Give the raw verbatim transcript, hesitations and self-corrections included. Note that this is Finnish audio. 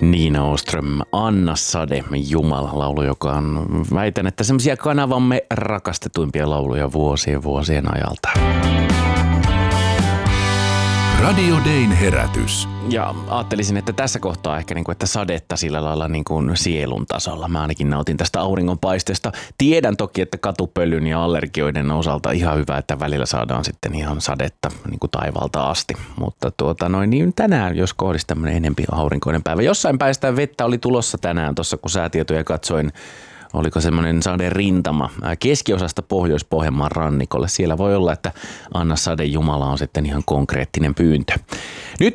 Nina Åström, Anna Sade, Jumala-laulu, joka on, väitän, että semmoisia kanavamme rakastetuimpia lauluja vuosien vuosien ajalta. Radio Dayn herätys. Ja ajattelisin, että tässä kohtaa ehkä, niin kuin, että sadetta sillä lailla niin kuin sielun tasolla. Mä ainakin nautin tästä auringonpaisteesta. Tiedän toki, että katupölyn ja allergioiden osalta ihan hyvä, että välillä saadaan sitten ihan sadetta niin kuin taivalta asti. Mutta tuota, noin, niin tänään, jos kohdisi tämmöinen enempi aurinkoinen päivä. Jossain päästä vettä oli tulossa tänään tuossa, kun säätietoja katsoin. Oliko semmoinen Sade rintama keskiosasta Pohjois-Pohjanmaan rannikolle. Siellä voi olla, että Anna Sade Jumala on sitten ihan konkreettinen pyyntö. Nyt